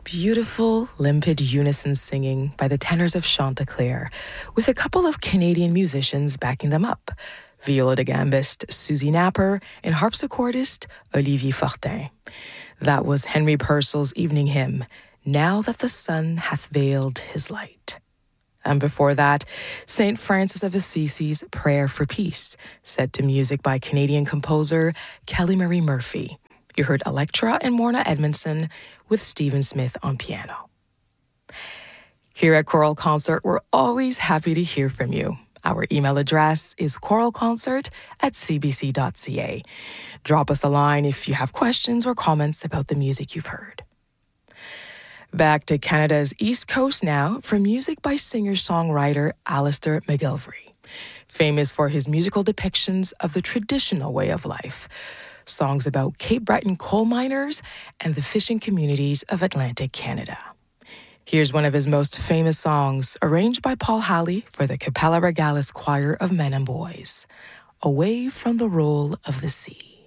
beautiful, limpid unison singing by the tenors of Chanticleer, with a couple of Canadian musicians backing them up, viola da gambist Susie Napper and harpsichordist Olivier Fortin. That was Henry Purcell's evening hymn, Now That the Sun Hath Veiled His Light. And before that, St. Francis of Assisi's Prayer for Peace, set to music by Canadian composer Kelly Marie Murphy. You heard Electra and Morna Edmondson with Stephen Smith on piano. Here at Choral Concert, we're always happy to hear from you. Our email address is choralconcert@cbc.ca. Drop us a line if you have questions or comments about the music you've heard. Back to Canada's East Coast now for music by singer-songwriter Alistair McGilvery, famous for his musical depictions of the traditional way of life, songs about Cape Breton coal miners and the fishing communities of Atlantic Canada. Here's one of his most famous songs, arranged by Paul Halley for the Capella Regalis Choir of Men and Boys, Away from the Roll of the Sea.